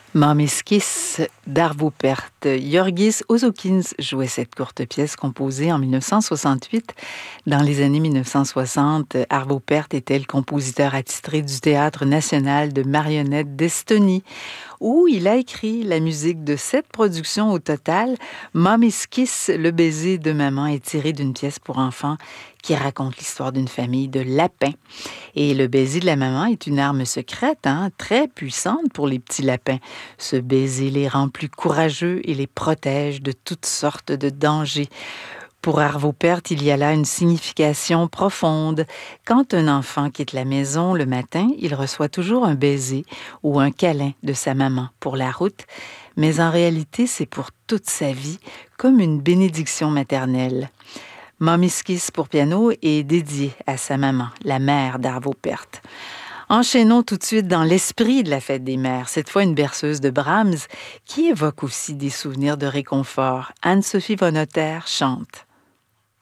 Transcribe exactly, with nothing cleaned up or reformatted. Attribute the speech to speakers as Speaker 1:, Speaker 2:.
Speaker 1: Mommy's Kiss d'Arvo Pärt. Yorgis Ozokins jouait cette courte pièce composée en dix-neuf cent soixante-huit. Dans les années dix-neuf cent soixante, Arvo Pärt était le compositeur attitré du Théâtre national de marionnettes d'Estonie, où il a écrit la musique de sept productions au total. Mommy's Kiss, le baiser de maman, est tiré d'une pièce pour enfants qui raconte l'histoire d'une famille de lapins. Et le baiser de la maman est une arme secrète, hein, très puissante pour les petits lapins. Ce baiser les rend plus courageux et les protège de toutes sortes de dangers. Pour Arvo Pärt, il y a là une signification profonde. Quand un enfant quitte la maison le matin, il reçoit toujours un baiser ou un câlin de sa maman pour la route, mais en réalité, c'est pour toute sa vie, comme une bénédiction maternelle. Mommy's Kiss pour piano est dédié à sa maman, la mère d'Arvo Pärt. Enchaînons tout de suite dans l'esprit de la fête des mères, cette fois une berceuse de Brahms qui évoque aussi des souvenirs de réconfort. Anne-Sophie von Otter chante.